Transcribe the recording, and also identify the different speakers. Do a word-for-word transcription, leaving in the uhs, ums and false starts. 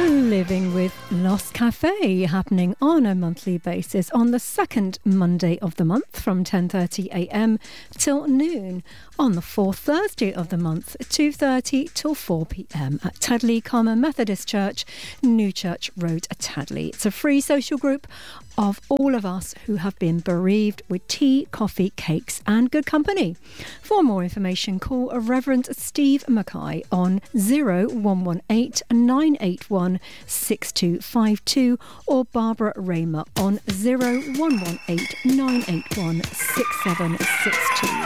Speaker 1: Living with Lost Cafe, happening on a monthly basis on the second Monday of the month from ten thirty a m till noon. On the fourth Thursday of the month, two thirty till four p m at Tadley Common Methodist Church, New Church Road, Tadley. It's a free social group of all of us who have been bereaved, with tea, coffee, cakes and good company. For more information, call Reverend Steve Mackay on zero one one eight nine eight one six two five two or Barbara Raymer on zero one one eight nine eight one six seven six two.